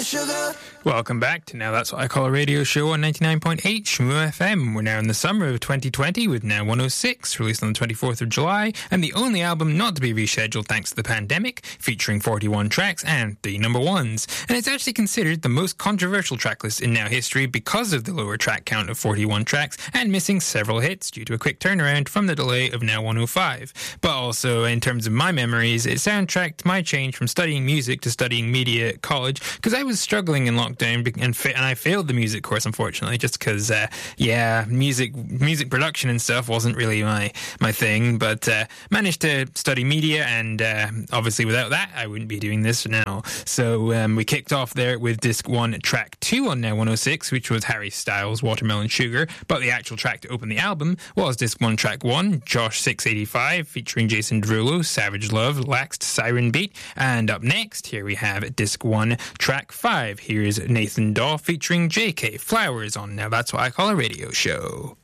Welcome back to Now That's What I Call a Radio Show on 99.8 Shmoo FM. We're now in the summer of 2020 with Now 106, released on the 24th of July, and the only album not to be rescheduled thanks to the pandemic, featuring 41 tracks and 3 number ones. And it's actually considered the most controversial tracklist in Now history because of the lower track count of 41 tracks and missing several hits due to a quick turnaround from the delay of Now 105. But also, in terms of my memories, it soundtracked my change from studying music to studying media at college, because I was struggling in lockdown and I failed the music course, unfortunately, just because music production and stuff wasn't really my thing, but managed to study media, and obviously without that I wouldn't be doing this now. So we kicked off there with disc 1 track 2 on Now 106, which was Harry Styles' Watermelon Sugar, but the actual track to open the album was disc 1 track 1, Josh 685 featuring Jason Derulo, Savage Love, Laxed Siren Beat. And up next, here we have disc 1 track 5. Here's Nathan Dawe featuring JK, Flowers on Now That's What I Call a Radio Show.